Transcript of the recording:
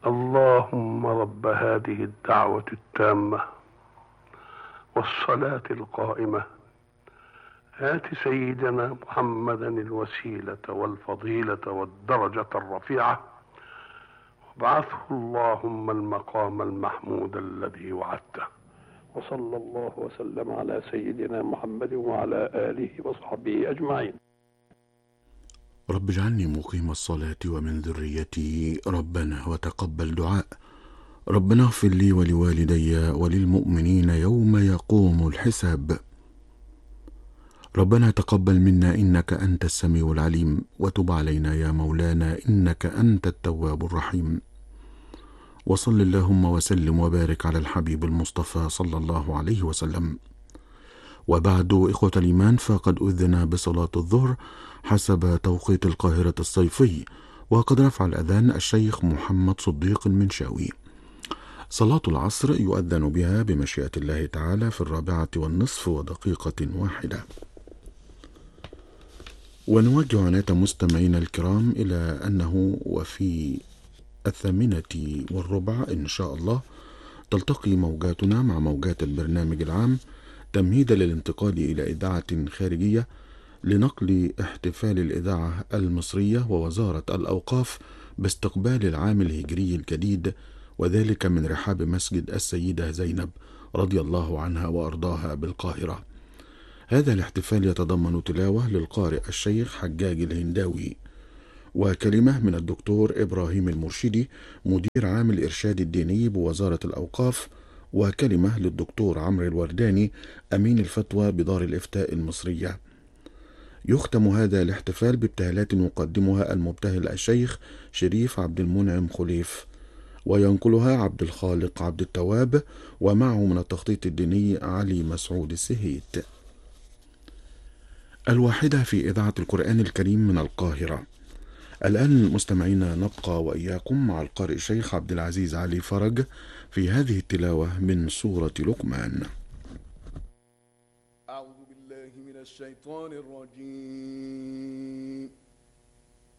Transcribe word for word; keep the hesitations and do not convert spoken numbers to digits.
اللهم رب هذه الدعوة التامة والصلاة القائمة آت سيدنا محمدا الوسيلة والفضيلة والدرجة الرفيعة وابعثه اللهم المقام المحمود الذي وعدته. وصلى الله وسلم على سيدنا محمد وعلى آله وصحبه أجمعين. رب اجعلني مقيم الصلاة ومن ذريتي ربنا وتقبل دعاء. ربنا اغفر لي ولوالدي وللمؤمنين يوم يقوم الحساب. ربنا تقبل منا إنك أنت السميع العليم وتب علينا يا مولانا إنك أنت التواب الرحيم. وصل اللهم وسلم وبارك على الحبيب المصطفى صلى الله عليه وسلم. وبعد، إخوة الإيمان، فقد أذن بصلاة الظهر حسب توقيت القاهرة الصيفي، وقد رفع الأذان الشيخ محمد صديق المنشاوي. صلاة العصر يؤذن بها بمشيئة الله تعالى في الرابعة والنصف ودقيقة واحدة. ونوجه عناية مستمعين الكرام إلى أنه وفي الثامنة والربع إن شاء الله تلتقي موجاتنا مع موجات البرنامج العام تمهيدا للانتقال إلى إذاعة خارجية لنقل احتفال الإذاعة المصرية ووزارة الأوقاف باستقبال العام الهجري الجديد، وذلك من رحاب مسجد السيدة زينب رضي الله عنها وأرضاها بالقاهرة. هذا الاحتفال يتضمن تلاوة للقارئ الشيخ حجاج الهنداوي، وكلمة من الدكتور إبراهيم المرشدي مدير عام الإرشاد الديني بوزارة الأوقاف، وكلمة للدكتور عمرو الورداني أمين الفتوى بدار الإفتاء المصرية. يختم هذا الاحتفال بابتهالات يقدمها المبتهل الشيخ شريف عبد المنعم خليف، وينقلها عبد الخالق عبد التواب، ومعه من التخطيط الديني علي مسعود السهيت. الواحدة في إذاعة القرآن الكريم من القاهرة. الآن مستمعين نبقى وإياكم مع القارئ الشيخ عبد العزيز علي فرج في هذه التلاوة من سورة لقمان. أعوذ بالله من الشيطان الرجيم.